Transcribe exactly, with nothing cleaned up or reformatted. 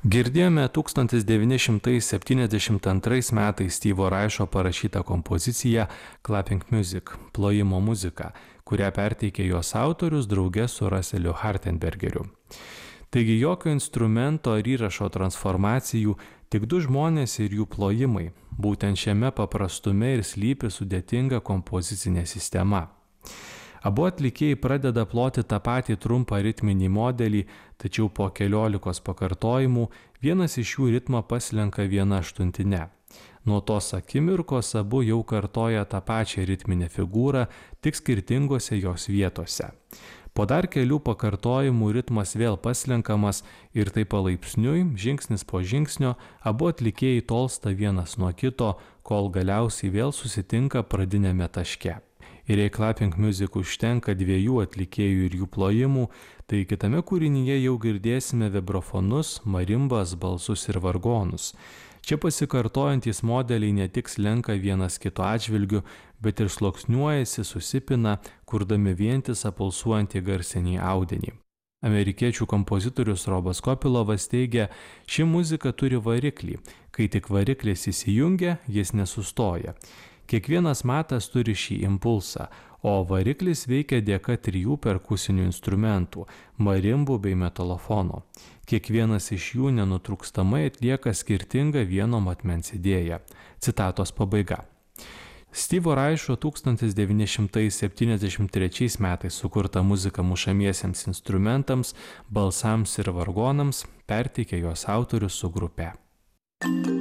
Girdėjome tūkstantis devyni šimtai septyniasdešimt antrais metais Steve'o Reicho parašytą kompoziciją Clapping Music – plojimo muzika, kurią perteikė jos autorius drauge su Russellu Hartenbergeriu. Taigi jokio instrumento ar įrašo transformacijų, tik du žmonės ir jų plojimai. Būtent šiame paprastume ir slypi sudėtinga kompozicinė sistema. Abu atlikėjai pradeda ploti tą patį trumpą ritminį modelį, tačiau po keliolikos pakartojimų vienas iš jų ritmą paslenka viena aštuntine. Nuo tos akimirkos abu jau kartoja tą pačią ritminę figūrą, tik skirtingose jos vietose. Po dar kelių pakartojimų ritmas vėl paslenkamas ir taip palaipsniui, žingsnis po žingsnio, abu atlikėjai tolsta vienas nuo kito, kol galiausiai vėl susitinka pradinėme taške. Ir jei Clapping Music užtenka dviejų atlikėjų ir jų plojimų, tai kitame kūrinyje jau girdėsime vibrafonus, marimbas, balsus ir vargonus. Čia pasikartojantys modeliai ne tik slenka vienas kito atžvilgiu, bet ir sluoksniuojasi, susipina, kurdami vientisą pulsuojantį garsinį audinį. Amerikiečių kompozitorius Robas Kopilovas teigia, ši muzika turi variklį. Kai tik variklis įsijungia, jis nesustoja. Kiekvienas matas turi šį impulsą, o variklis veikia dėka trijų perkusinių instrumentų – marimbų bei metalofono. Kiekvienas iš jų nenutrūkstamai atlieka skirtingą vieno matmens idėją. Citatos pabaiga. Steve'o Reicho tūkstantis devyni šimtai septyniasdešimt trečiais metais sukurta muzika mušamiesiems instrumentams, balsams ir vargonams perteikė jos autorius su grupe.